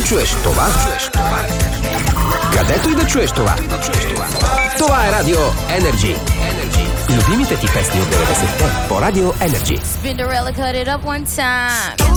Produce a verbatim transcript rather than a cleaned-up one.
чуеш това, където и да чуеш това. Това е Радио Energy. Любимите ти песни от деветдесетте по Радио Energy. Spinderella cut it up one time.